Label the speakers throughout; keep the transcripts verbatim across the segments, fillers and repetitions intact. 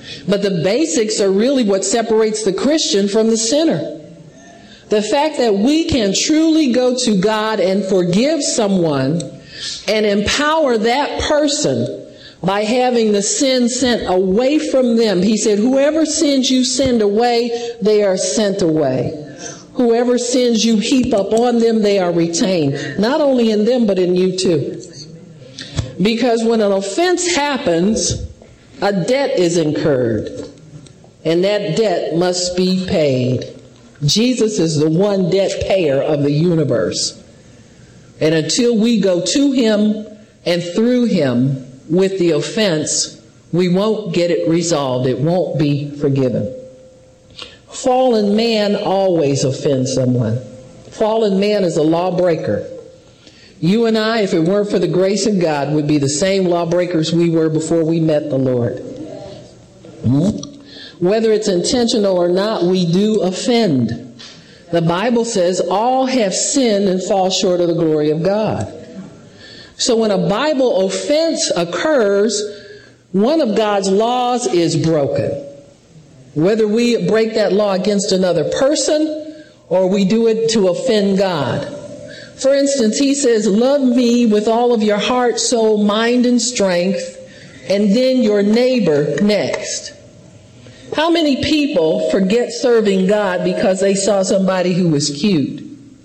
Speaker 1: But the basics are really what separates the Christian from the sinner. The fact that we can truly go to God and forgive someone and empower that person by having the sin sent away from them. He said, whoever sins you send away, they are sent away. Whoever sins you heap up on them, they are retained. Not only in them, but in you too. Because when an offense happens, a debt is incurred. And that debt must be paid. Jesus is the one debt payer of the universe. And until we go to him and through him with the offense, we won't get it resolved. It won't be forgiven. Fallen man always offends someone. Fallen man is a lawbreaker. You and I, if it weren't for the grace of God, would be the same lawbreakers we were before we met the Lord. Mm-hmm. Whether it's intentional or not, we do offend. The Bible says all have sinned and fall short of the glory of God. So when a Bible offense occurs, one of God's laws is broken. Whether we break that law against another person or we do it to offend God. For instance, he says, love me with all of your heart, soul, mind, and strength, and then your neighbor next. How many people forget serving God because they saw somebody who was cute?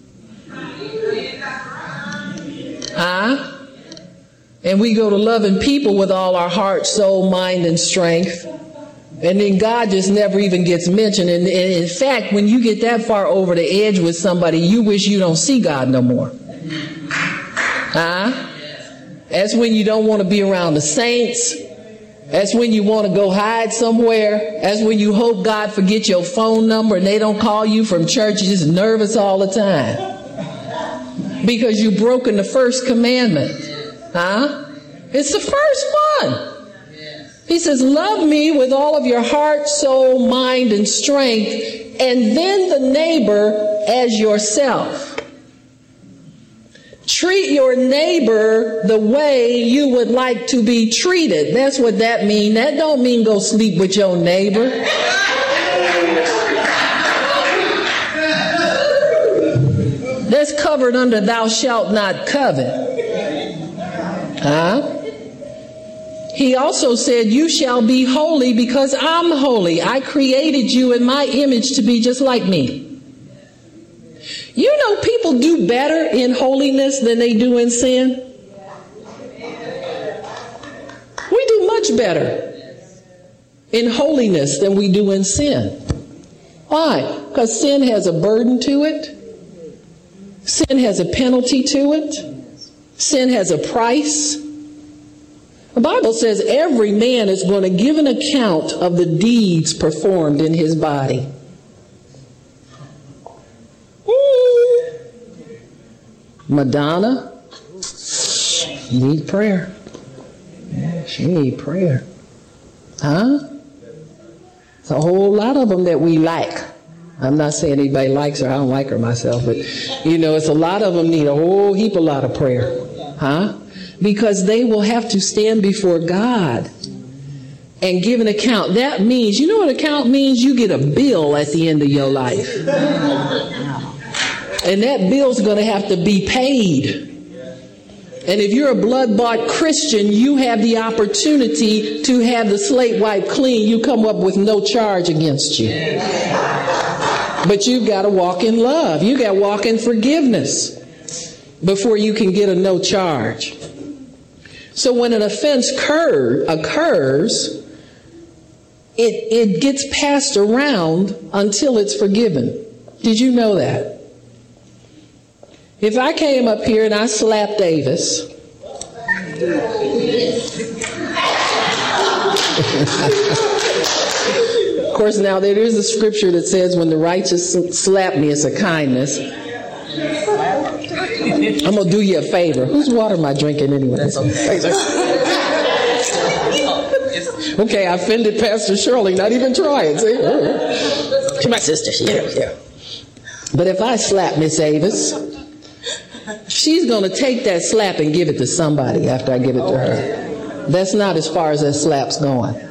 Speaker 1: Huh? And we go to loving people with all our heart, soul, mind, and strength. And then God just never even gets mentioned. And, and in fact, when you get that far over the edge with somebody, you wish you don't see God no more. Huh? That's when you don't want to be around the saints. That's when you want to go hide somewhere. That's when you hope God forget your phone number and they don't call you from church. You're just nervous all the time. Because you've broken the first commandment. Huh? It's the first one. He says, love me with all of your heart, soul, mind, and strength, and then the neighbor as yourself. Treat your neighbor the way you would like to be treated. That's what that means. That don't mean go sleep with your neighbor. That's covered under thou shalt not covet. Huh? He also said, you shall be holy because I'm holy. I created you in my image to be just like me. You know, people do better in holiness than they do in sin. We do much better in holiness than we do in sin. Why? Because sin has a burden to it. Sin has a penalty to it. Sin has a price. The Bible says every man is going to give an account of the deeds performed in his body. Madonna, she need prayer. Yeah, she need prayer. Huh? It's a whole lot of them that we like. I'm not saying anybody likes her. I don't like her myself. But, you know, it's a lot of them need a whole heap, a lot of prayer. Huh? Because they will have to stand before God and give an account. That means, you know what account means? You get a bill at the end of your life. And that bill's going to have to be paid. And if you're a blood-bought Christian, you have the opportunity to have the slate wiped clean. You come up with no charge against you. But you've got to walk in love. You've got to walk in forgiveness before you can get a no charge. So when an offense occur, occurs, it, it gets passed around until it's forgiven. Did you know that? If I came up here and I slapped Davis, of course, now there is a scripture that says when the righteous slap me, it's a kindness. I'm going to do you a favor. Whose water am I drinking anyway? Okay, I offended Pastor Shirley, not even trying. See? She's my sister. She, yeah, yeah. But if I slap Miss Avis, she's going to take that slap and give it to somebody after I give it to her. That's not as far as that slap's going.